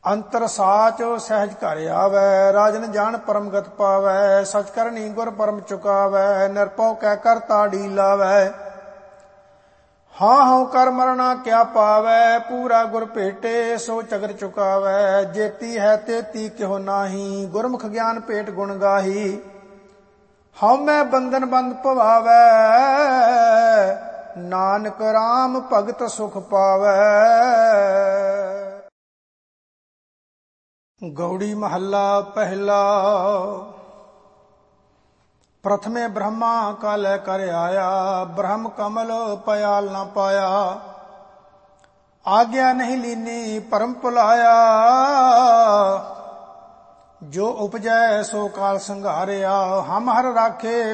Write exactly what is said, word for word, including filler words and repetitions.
ਅੰਤਰ ਸਾਚ ਸਹਿਜ ਘਰ ਆਵੈ, ਰਾਜਨ ਜਾਣ ਪਰਮਗਤ ਪਾਵੈ। ਸਚ ਕਰਨੀ ਗੁਰ ਪਰਮ ਚੁਕਾਵੈ, ਨਿਰਭਉ ਕੈ ਕਰ ਤਾੜੀ ਲਾਵੈ। ਹਾਂ ਹਉ ਕਰ ਮਰਣਾ ਕਿਆ ਪਾਵੈ, ਪੂਰਾ ਗੁਰ ਭੇਟੇ ਸੋ ਚਗਰ ਚੁਕਾਵੈ। ਜੇਤੀ ਹੈ ਤੇਤੀ ਕਿਹੋ ਨਾਹੀ, ਗੁਰਮੁਖ ਗਿਆਨ ਭੇਟ ਗੁਣ ਗਾਹੀ। ਹਉ ਮੈਂ ਬੰਧਨ ਬੰਦ ਭਵਾਵੈ, ਨਾਨਕ ਰਾਮ ਭਗਤ ਸੁਖ ਪਾਵੈ। ਗੌੜੀ ਮਹੱਲਾ ਪਹਿਲਾ। ਪ੍ਰਥਮੇ ਬ੍ਰਹਮਾ ਕਾਲੈ ਕਰ ਆਇਆ, ਬ੍ਰਹਮ ਕਮਲ ਪਇਆਲ ਨਾ ਪਾਇਆ। ਆਗਿਆ ਨਹੀਂ ਲੀਨੀ ਭਰਮ ਭੁਲਾਇਆ, ਜੋ ਉਪਜੈ ਸੋ ਕਾਲ ਸੰਘਾਰਿਆ। ਹਮ ਹਰ ਰਾਖੇ